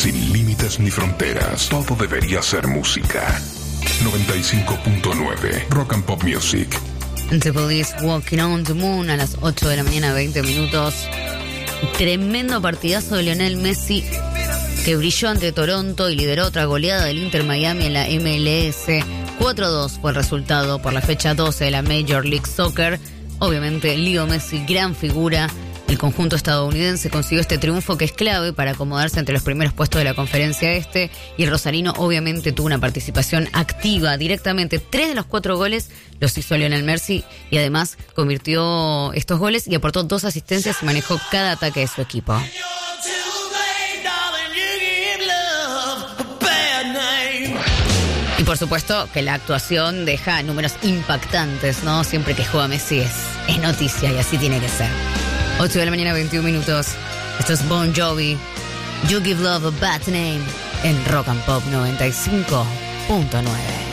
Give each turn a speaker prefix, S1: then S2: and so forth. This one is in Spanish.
S1: sin límites ni fronteras. Todo debería ser música. 95.9 Rock and Pop Music.
S2: The Police, Walking on the Moon, a las 8 de la mañana, 20 minutos. Tremendo partidazo de Lionel Messi, que brilló ante Toronto y lideró otra goleada del Inter Miami en la MLS. 4-2 fue el resultado por la fecha 12 de la Major League Soccer. Obviamente, Leo Messi, gran figura. El conjunto estadounidense consiguió este triunfo que es clave para acomodarse entre los primeros puestos de la conferencia este, y el rosarino obviamente tuvo una participación activa directamente. 3 de los 4 goles los hizo Lionel Messi y además convirtió estos goles y aportó 2 asistencias y manejó cada ataque de su equipo. Y por supuesto que la actuación deja números impactantes, ¿no? Siempre que juega Messi es noticia y así tiene que ser. 8 de la mañana, 21 minutos. Esto es Bon Jovi, You Give Love a Bad Name, en Rock and Pop 95.9.